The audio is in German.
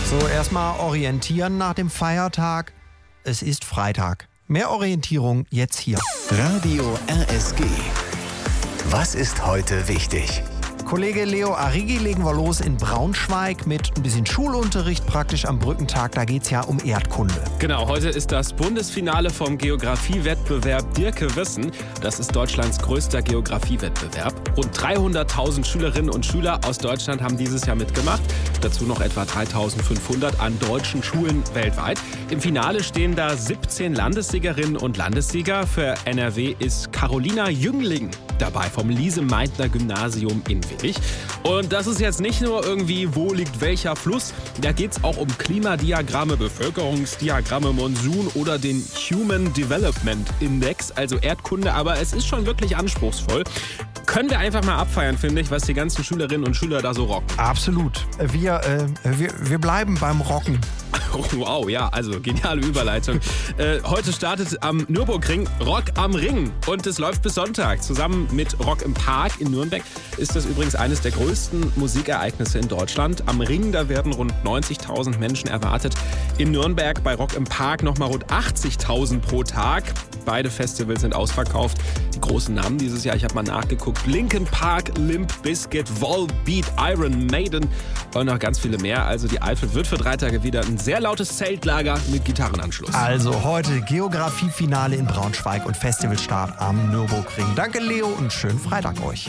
So, erstmal orientieren nach dem Feiertag. Es ist Freitag. Mehr Orientierung jetzt hier. Radio RSG. Was ist heute wichtig? Kollege Leo Arrighi, legen wir los in Braunschweig mit ein bisschen Schulunterricht praktisch am Brückentag. Da geht's ja um Erdkunde. Genau, heute ist das Bundesfinale vom Geografiewettbewerb Dirke Wissen. Das ist Deutschlands größter Geografiewettbewerb. Rund 300.000 Schülerinnen und Schüler aus Deutschland haben dieses Jahr mitgemacht. Dazu noch etwa 3.500 an deutschen Schulen weltweit. Im Finale stehen da 17 Landessiegerinnen und Landessieger. Für NRW ist Carolina Jüngling dabei vom Lise-Meitner-Gymnasium in Willich. Und das ist jetzt nicht nur irgendwie, wo liegt welcher Fluss. Da geht es auch um Klimadiagramme, Bevölkerungsdiagramme, Monsun oder den Human Development Index, also Erdkunde. Aber es ist schon wirklich anspruchsvoll. Können wir einfach mal abfeiern, finde ich, was die ganzen Schülerinnen und Schüler da so rocken. Absolut. Wir bleiben beim Rocken. Wow, ja, also geniale Überleitung. Heute startet am Nürburgring Rock am Ring und es läuft bis Sonntag. Zusammen mit Rock im Park in Nürnberg ist das übrigens eines der größten Musikereignisse in Deutschland. Am Ring, da werden rund 90.000 Menschen erwartet. In Nürnberg bei Rock im Park nochmal rund 80.000 pro Tag. Beide Festivals sind ausverkauft. Die großen Namen dieses Jahr, ich habe mal nachgeguckt: Linkin Park, Limp Bizkit, Volbeat, Iron Maiden und noch ganz viele mehr. Also die Eifel wird für 3 Tage wieder ein sehr lautes Zeltlager mit Gitarrenanschluss. Also heute Geografiefinale in Braunschweig und Festivalstart am Nürburgring. Danke Leo und schönen Freitag euch.